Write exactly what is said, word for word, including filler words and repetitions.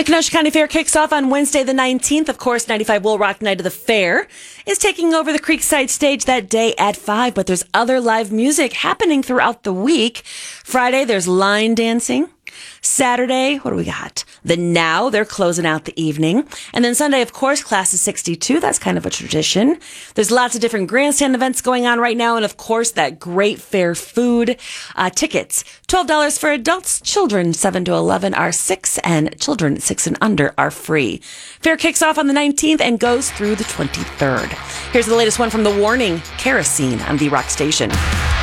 The Kenosha County Fair kicks off on Wednesday the nineteenth. Of course, ninety-five Will Rock Night of the Fair is taking over the Creekside stage that day at five, but there's other live music happening throughout the week. Friday, there's line dancing. Saturday, what do we got? The Now, they're closing out the evening. And then Sunday, of course, Class of sixty-two. That's kind of a tradition. There's lots of different grandstand events going on right now. And of course, that great fair food. Uh, tickets, twelve dollars for adults. Children seven to eleven are six, and children six and under are free. Fair kicks off on the nineteenth and goes through the twenty-third. Here's the latest one from The Warning, Kerosene on V-Rock Station.